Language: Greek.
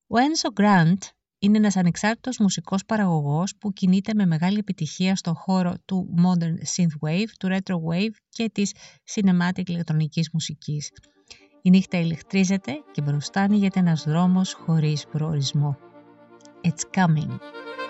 Ο Enzo Grant είναι ένας ανεξάρτητος μουσικός παραγωγός που κινείται με μεγάλη επιτυχία στον χώρο του Modern Synthwave, του Retro Wave και της Cinematic ηλεκτρονικής μουσικής. Η νύχτα ηλεκτρίζεται και μπροστά ανοίγεται ένας δρόμος χωρίς προορισμό. It's coming.